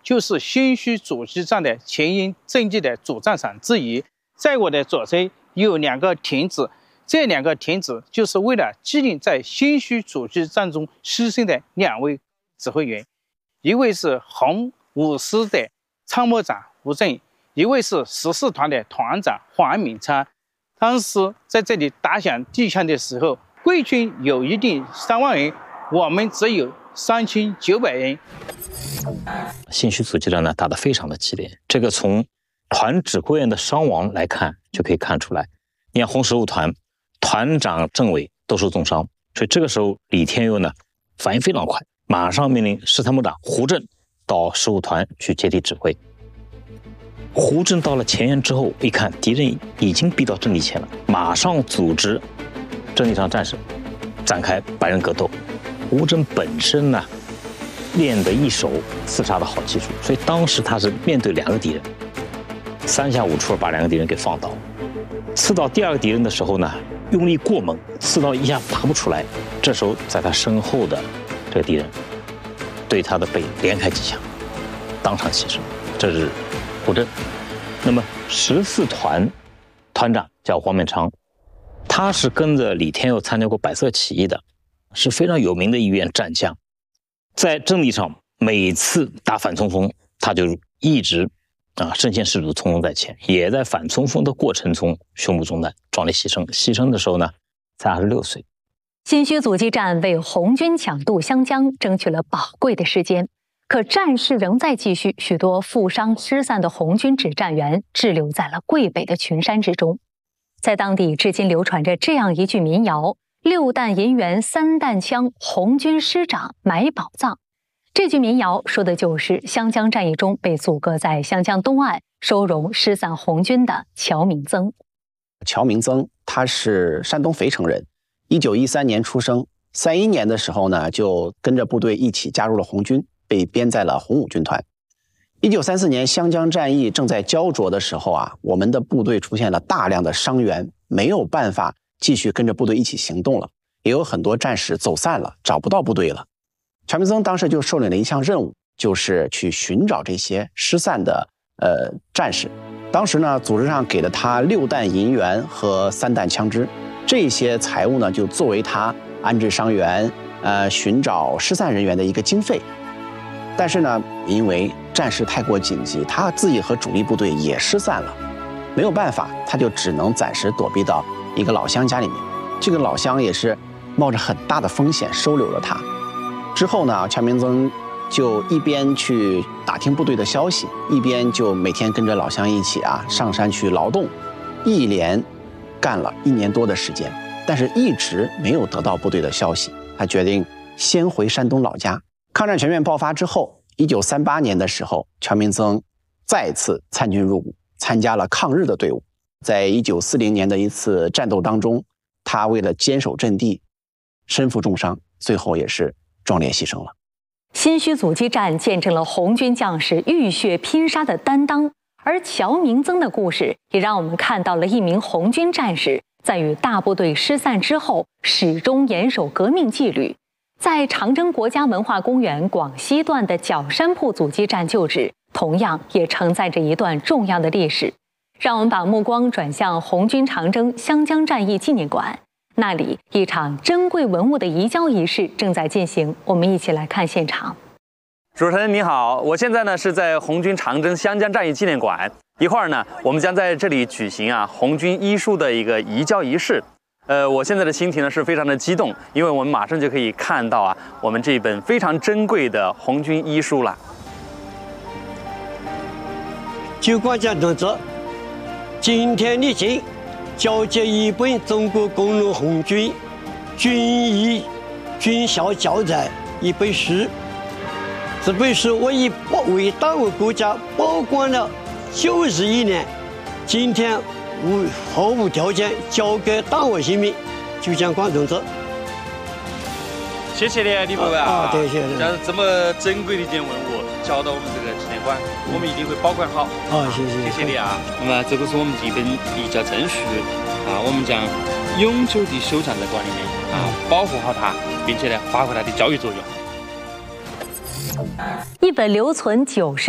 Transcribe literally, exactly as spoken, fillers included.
就是新圩阻击战的前沿阵地的主战场之一。在我的左侧有两个亭子，这两个亭子就是为了纪念在新圩阻击战中牺牲的两位指挥员，一位是红五师的参谋长吴震，一位是十四团的团长黄敏昌。当时在这里打响第一枪的时候，贵军有一定三万人，我们只有三千九百人。 新圩阻击战呢打得非常的激烈，这个从团指挥员的伤亡来看就可以看出来。你看红十五团团长政委都受重伤，所以这个时候李天佑呢反应非常快，马上命令师参谋长胡震到十五团去接替指挥。胡震到了前沿之后，一看敌人已经逼到阵地前了，马上组织阵地上战士展开百人格斗。胡震本身呢练得一手刺杀的好技术，所以当时他是面对两个敌人，三下五除二把两个敌人给放倒。刺到第二个敌人的时候呢，用力过猛，刺到一下拔不出来。这时候在他身后的这个敌人对他的背连开几枪，当场牺牲。这是胡震。那么十四团团长叫黄敏昌，他是跟着李天佑参加过百色起义的，是非常有名的一员战将。在阵地上每次打反冲锋，他就一直啊身先士卒，冲锋在前，也在反冲锋的过程中胸部中弹，壮烈牺牲。牺牲的时候呢才二十六岁。 新圩阻击战为红军抢渡湘江争取了宝贵的时间，可战事仍在继续，许多负伤失散的红军指战员滞留在了桂北的群山之中。在当地至今流传着这样一句民谣：六弹银元三弹枪，红军师长埋宝藏。这句民谣说的就是湘江战役中被阻隔在湘江东岸收容失散红军的乔明曾。 乔明曾他是山东肥城人，一九一三年出生，三一年的时候呢就跟着部队一起加入了红军，被编在了红五军团。一九三四年湘江战役正在焦灼的时候啊，我们的部队出现了大量的伤员，没有办法继续跟着部队一起行动了，也有很多战士走散了，找不到部队了。乔明曾当时就受领了一项任务，就是去寻找这些失散的呃战士。当时呢，组织上给了他六担银元和三担枪支，这些财物呢就作为他安置伤员、呃寻找失散人员的一个经费。但是呢，因为战事太过紧急，他自己和主力部队也失散了，没有办法，他就只能暂时躲避到一个老乡家里面。这个老乡也是冒着很大的风险收留了他。之后呢，乔明曾就一边去打听部队的消息，一边就每天跟着老乡一起啊上山去劳动，一连干了一年多的时间，但是一直没有得到部队的消息。他决定先回山东老家。抗战全面爆发之后，一九三八年的时候，乔明曾再次参军入伍，参加了抗日的队伍。在一九四零年的一次战斗当中，他为了坚守阵地，身负重伤，最后也是壮烈牺牲了。 新圩阻击战见证了红军将士浴血拼杀的担当，而乔明曾的故事也让我们看到了一名红军战士在与大部队失散之后，始终严守革命纪律。在长征国家文化公园广西段的角山铺阻击战旧址，同样也承载着一段重要的历史。让我们把目光转向红军长征湘江战役纪念馆，那里一场珍贵文物的移交仪式正在进行，我们一起来看现场。 主持人你好，我现在呢是在红军长征湘江战役纪念馆，一会儿呢我们将在这里举行啊红军医书的一个移交仪式。呃，我现在的心情呢是非常的激动，因为我们马上就可以看到啊我们这本非常珍贵的红军医书了。 旧国家同志，今天你请交接一本中国工农红军军医军校教材一本书。这本书我已为党为国家保管了九十一年，今天无毫无条件交给党委新民就将广同志。 谢谢你，李副官啊！对，谢谢。 像这么珍贵的一件文物交到我们这个纪念馆，我们一定会保管好。 啊，谢谢， 谢谢你啊！那么这个是我们这本移交证书啊，我们将永久地收藏在馆里面啊，保护好它，并且呢发挥它的教育作用。 一本留存九十